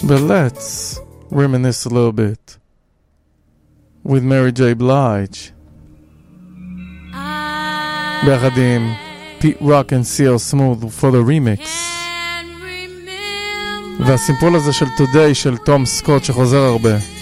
But let's reminisce a little bit with Mary J. Blige ביחד עם Pete Rock and CL Smooth for the remix. והסימפול הזה של Today של תום סקוט שחוזר הרבה.